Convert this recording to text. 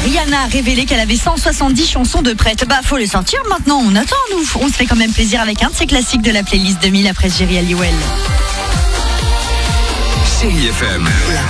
Rihanna a révélé qu'elle avait 170 chansons de prêtes. Bah, faut les sortir maintenant, on attend nous. On se fait quand même plaisir avec un de ces classiques de la playlist 2000 après Jerry Halliwell. Chérie FM.